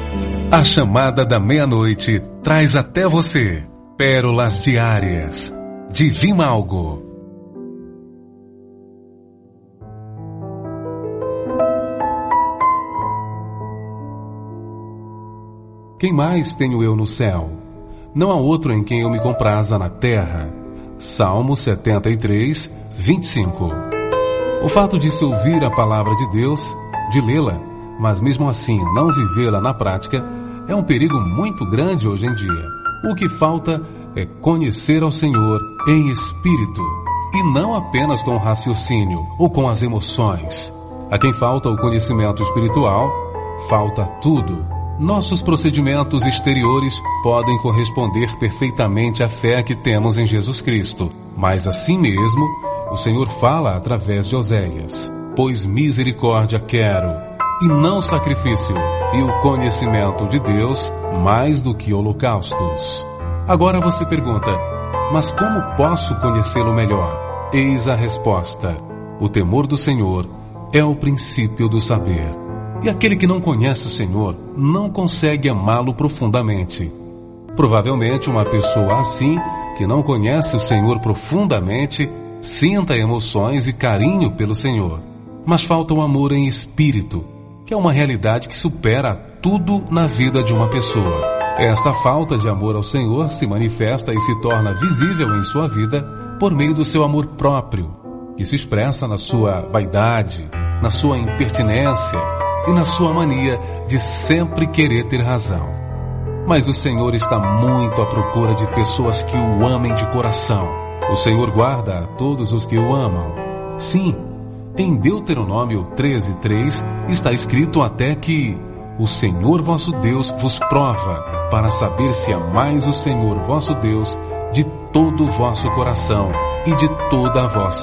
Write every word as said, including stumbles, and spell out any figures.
A chamada da meia-noite traz até você pérolas diárias de Vimalgo. Quem mais tenho eu no céu? Não há outro em quem eu me compraza na terra. Salmo setenta e três, vinte e cinco. O fato de se ouvir a palavra de Deus, de lê-la, mas mesmo assim não vivê-la na prática, é um perigo muito grande hoje em dia. O que falta é conhecer ao Senhor em espírito, e não apenas com o raciocínio ou com as emoções. A quem falta o conhecimento espiritual, falta tudo. Nossos procedimentos exteriores podem corresponder perfeitamente à fé que temos em Jesus Cristo, mas assim mesmo, o Senhor fala através de Oséias: pois misericórdia quero, e não sacrifício, e o conhecimento de Deus mais do que holocaustos. Agora você pergunta: mas como posso conhecê-lo melhor? Eis a resposta: o temor do Senhor é o princípio do saber. E aquele que não conhece o Senhor não consegue amá-lo profundamente. Provavelmente uma pessoa assim, que não conhece o Senhor profundamente, sinta emoções e carinho pelo Senhor, mas falta o amor em espírito, que é uma realidade que supera tudo na vida de uma pessoa. Esta falta de amor ao Senhor se manifesta e se torna visível em sua vida por meio do seu amor próprio, que se expressa na sua vaidade, na sua impertinência e na sua mania de sempre querer ter razão. Mas o Senhor está muito à procura de pessoas que o amem de coração. O Senhor guarda a todos os que o amam. Sim, em Deuteronômio treze, três está escrito até que o Senhor vosso Deus vos prova para saber se amais o Senhor vosso Deus de todo o vosso coração e de toda a vossa